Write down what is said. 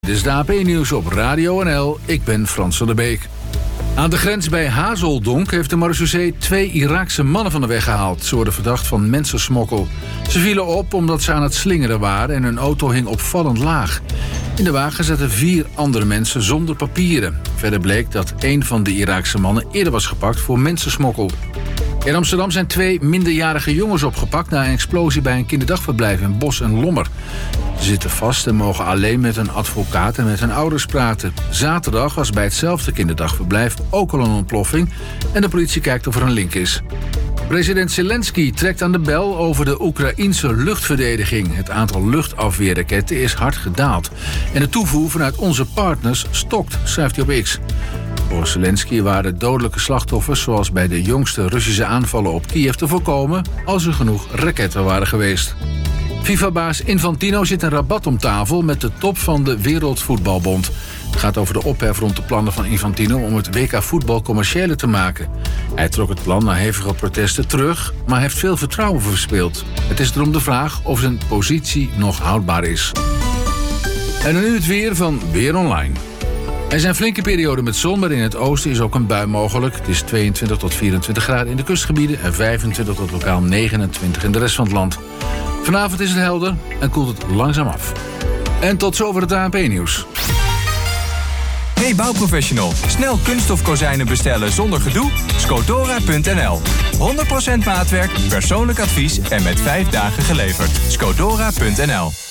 Dit is de AP-nieuws op Radio NL. Ik ben Frans van der Beek. Aan de grens bij Hazeldonk heeft de marechaussee 2 Iraakse mannen van de weg gehaald. Ze worden verdacht van mensensmokkel. Ze vielen op omdat ze aan het slingeren waren en hun auto hing opvallend laag. In de wagen zaten 4 andere mensen zonder papieren. Verder bleek dat 1 van de Iraakse mannen eerder was gepakt voor mensensmokkel. In Amsterdam zijn 2 minderjarige jongens opgepakt na een explosie bij een kinderdagverblijf in Bos en Lommer. Ze zitten vast en mogen alleen met een advocaat en met hun ouders praten. Zaterdag was bij hetzelfde kinderdagverblijf ook al een ontploffing en de politie kijkt of er een link is. President Zelensky trekt aan de bel over de Oekraïense luchtverdediging. Het aantal luchtafweerraketten is hard gedaald. En de toevoer vanuit onze partners stokt, schrijft hij op X. Volgens Zelensky waren dodelijke slachtoffers, zoals bij de jongste Russische aanvallen op Kiev, te voorkomen als er genoeg raketten waren geweest. FIFA-baas Infantino zit een rabat om tafel met de top van de Wereldvoetbalbond. Het gaat over de ophef rond de plannen van Infantino om het WK voetbal commerciëler te maken. Hij trok het plan na hevige protesten terug, maar heeft veel vertrouwen verspeeld. Het is erom de vraag of zijn positie nog houdbaar is. En dan nu het weer van Weer Online. Er zijn flinke perioden met zon, maar in het oosten is ook een bui mogelijk. Het is 22 tot 24 graden in de kustgebieden en 25 tot lokaal 29 in de rest van het land. Vanavond is het helder en koelt het langzaam af. En tot zover het ANP-nieuws. Hey bouwprofessional, snel kunststof kozijnen bestellen zonder gedoe? Scodora.nl. 100% maatwerk, persoonlijk advies en met 5 dagen geleverd. Scodora.nl.